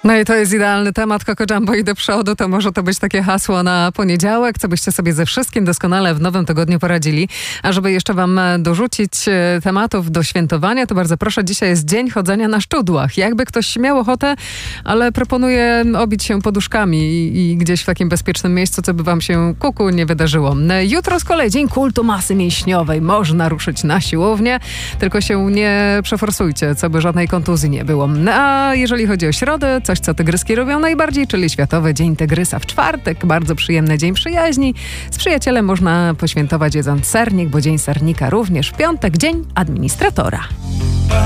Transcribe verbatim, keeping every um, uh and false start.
No i to jest idealny temat. Coco Jumbo i do przodu. To może to być takie hasło na poniedziałek, co byście sobie ze wszystkim doskonale w nowym tygodniu poradzili. A żeby jeszcze wam dorzucić tematów do świętowania, to bardzo proszę, dzisiaj jest dzień chodzenia na szczudłach. Jakby ktoś miał ochotę, ale proponuję obić się poduszkami i, i gdzieś w takim bezpiecznym miejscu, co by wam się kuku nie wydarzyło. Jutro z kolei dzień kultu masy mięśniowej. Można ruszyć na siłownię, tylko się nie przeforsujcie, co by żadnej kontuzji nie było. A jeżeli chodzi o środę, coś, co tygryski robią najbardziej, czyli Światowy Dzień Tygrysa w czwartek. Bardzo przyjemny dzień przyjaźni. Z przyjacielem można poświętować jedząc sernik, bo Dzień Sernika również w piątek, Dzień Administratora.